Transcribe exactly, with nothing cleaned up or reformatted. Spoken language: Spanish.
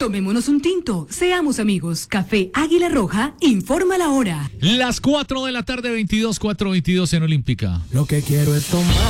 Tomémonos un tinto, seamos amigos. Café Águila Roja, informa la hora. Las cuatro de la tarde, veintidós, cuatro veintidós en Olímpica. Lo que quiero es tomar.